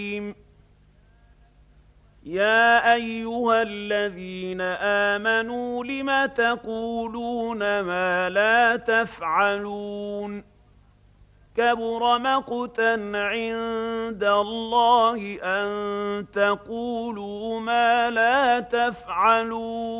يَا أَيُّهَا الَّذِينَ آمَنُوا لِمَ تَقُولُونَ مَا لَا تَفْعَلُونَ كَبُرَ مَقْتًا عِندَ اللَّهِ أَن تَقُولُوا مَا لَا تَفْعَلُونَ